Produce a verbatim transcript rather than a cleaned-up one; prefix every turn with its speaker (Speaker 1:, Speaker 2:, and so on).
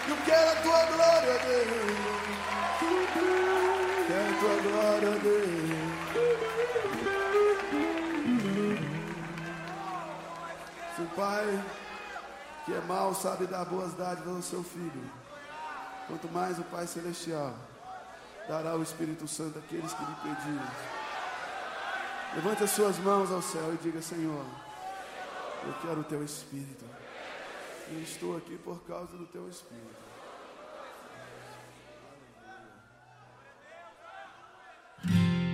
Speaker 1: Eu quero a tua glória, Deus. Quero a tua glória, Deus. Se o Pai, que é mau, sabe dar boas dádivas ao seu Filho, quanto mais o Pai Celestial dará o Espírito Santo àqueles que lhe pedirem. Levante as suas mãos ao céu e diga: Senhor, eu quero o teu Espírito. Eu estou aqui por causa do teu Espírito.